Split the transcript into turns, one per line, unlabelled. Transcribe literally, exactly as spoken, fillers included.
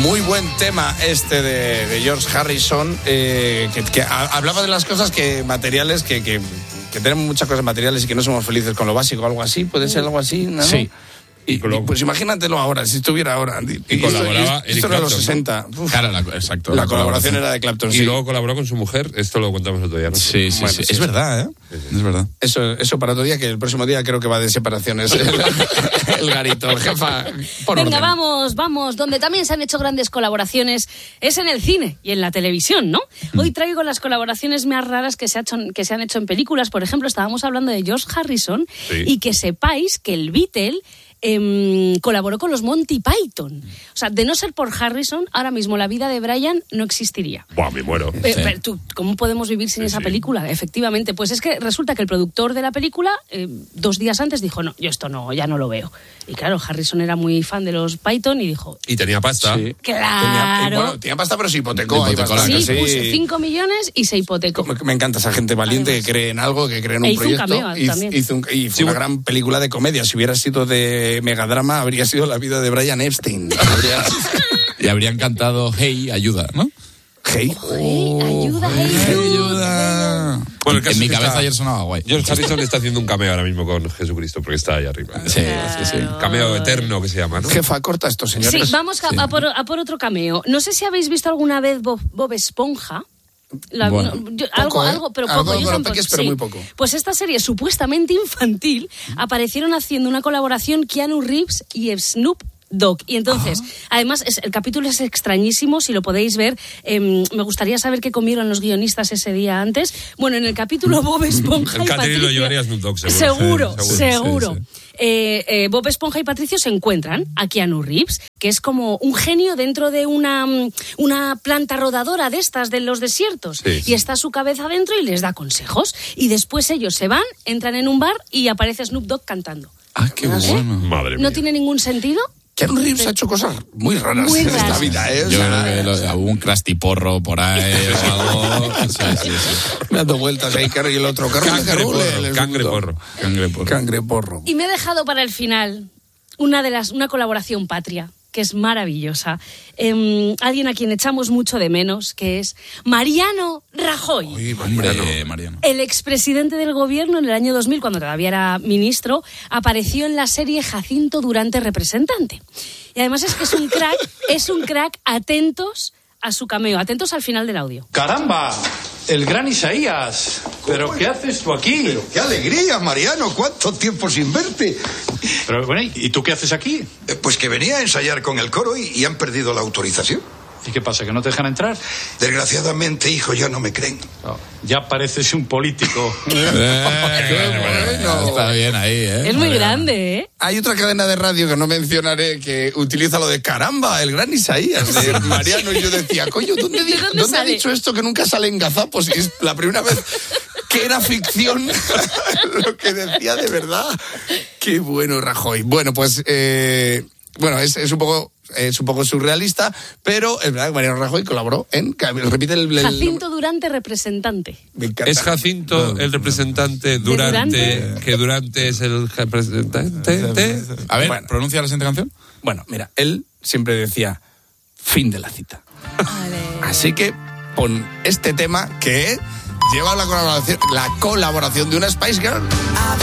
Muy buen tema este de, de George Harrison, eh, que, que a, hablaba de las cosas que materiales, que, que, que tenemos muchas cosas materiales y que no somos felices con lo básico, algo así, puede ser algo así, ¿no?
Sí.
Y, y pues imagínatelo ahora, si estuviera ahora. Y,
y colaboraba
esto, esto era los sesenta.
Uf. Claro, la, exacto.
La, la colaboración era de Clapton,
y
sí.
luego colaboró con su mujer, esto lo contamos otro día, ¿no?
Sí, sí,
bueno,
sí.
sí.
Es verdad, ¿eh?
Sí, sí.
Es verdad.
Eso, eso para otro día, que el próximo día creo que va de separaciones. el, el garito, jefa. Por
Venga,
orden.
vamos, vamos. Donde también se han hecho grandes colaboraciones es en el cine y en la televisión, ¿no? Mm. Hoy traigo las colaboraciones más raras que se, ha hecho, que se han hecho en películas. Por ejemplo, estábamos hablando de George Harrison,
sí.
y que sepáis que el Beatle Eh, colaboró con los Monty Python. O sea, de no ser por Harrison, ahora mismo la vida de Brian no existiría.
Buah, me muero.
Eh, sí. pero, ¿tú, ¿Cómo podemos vivir sin sí, esa sí. película? Efectivamente, pues es que resulta que el productor de la película eh, dos días antes dijo, no, yo esto no, ya no lo veo. Y claro, Harrison era muy fan de los Python y dijo...
Y tenía pasta.
Sí.
Claro.
Tenía, bueno, tenía pasta, pero se hipotecó.
hipotecó
ahí bastante,
sí,
sí,
puso cinco millones y se hipotecó.
Me, me encanta esa gente valiente Además. que cree en algo, que cree en un
e
proyecto.
Un cameo,
y
también.
Hizo un, y fue sí, una bueno. gran película de comedia. Si hubiera sido de megadrama, habría sido la vida de Brian Epstein. Habría...
y habrían cantado Hey, ayuda, ¿no?
Hey,
hey ayuda, hey,
hey, ayuda. Bueno, en mi cabeza está... ayer sonaba guay.
George Harrison está haciendo un cameo ahora mismo con Jesucristo, porque está ahí arriba.
Sí,
claro.
sí, sí.
Cameo eterno que se llama, ¿no?
Jefa, corta esto, señores.
Sí, vamos a,
sí.
a, por, a por otro cameo. No sé si habéis visto alguna vez Bob, Bob Esponja. La,
bueno,
no, yo,
poco,
algo,
¿eh?
algo, pero
algo,
poco. Yo
bueno,
tampoco,
peques, pero
sí.
muy poco.
Pues esta serie supuestamente infantil aparecieron haciendo una colaboración Keanu Reeves y Snoop Dogg. Y entonces, ah. además, es, el capítulo es extrañísimo, si lo podéis ver. Eh, me gustaría saber qué comieron los guionistas ese día antes. Bueno, en el capítulo Bob Esponja
el
y Patricio...
lo llevaría Snoop Dogg, seguro.
Seguro,
sí, seguro.
seguro.
Sí, sí.
Eh, eh, Bob Esponja y Patricio se encuentran a Keanu Reeves, que es como un genio dentro de una, una planta rodadora de estas de los desiertos.
Sí, sí.
Y está su cabeza dentro y les da consejos. Y después ellos se van, entran en un bar y aparece Snoop Dogg cantando.
Ah, qué
¿Eh?
bueno.
Madre mía.
¿No tiene ningún sentido?
Keanu Reeves ha hecho cosas muy raras
muy
en
raras.
esta vida, ¿eh? O
Yo
sea,
creo que hubo un crastiporro por ahí o algo. Sí, sí, sí.
dando vueltas ahí, y el otro
Cangreporro. Cangreporro.
Cangreporro.
Cangreporro.
Y me he dejado para el final una de las una colaboración patria que es maravillosa. Eh, alguien a quien echamos mucho de menos, que es Mariano Rajoy.
Uy, hombre, Mariano.
El expresidente del gobierno en el año dos mil, cuando todavía era ministro, apareció en la serie Jacinto Durante Representante. Y además es que es un crack, es un crack, atentos a su cameo, atentos al final del audio.
¡Caramba! El gran Isaías. ¿Pero qué haces tú aquí?
Pero qué alegría, Mariano. ¿Cuánto tiempo sin verte?
Pero bueno, ¿y tú qué haces aquí?
Eh, pues que venía a ensayar con el coro y, y han perdido la autorización.
¿Y qué pasa, que no te dejan entrar?
Desgraciadamente, hijo, ya no me creen.
Oh, ya pareces un político.
eh, qué bueno. Está bien ahí, ¿eh?
Es muy grande, ¿eh?
Hay otra cadena de radio que no mencionaré que utiliza lo de caramba, el gran Isaías de Mariano. Y yo decía, coño, ¿dónde,
¿De dónde,
¿dónde ha
sale?
dicho esto que nunca sale en Gazapos? Y es la primera vez que era ficción lo que decía de verdad. Qué bueno, Rajoy. Bueno, pues, eh, bueno, es, es un poco... es un poco surrealista, pero es verdad que Mariano Rajoy colaboró en... Repite el... el
Jacinto Durante Representante.
Me encanta.
Es Jacinto el representante Durante,
Durante?
que Durante es el representante.
A ver,
Bueno.
pronuncia la siguiente canción.
Bueno, mira, él siempre decía fin de la cita.
Vale.
Así que pon este tema que lleva la colaboración, la colaboración de una Spice Girl.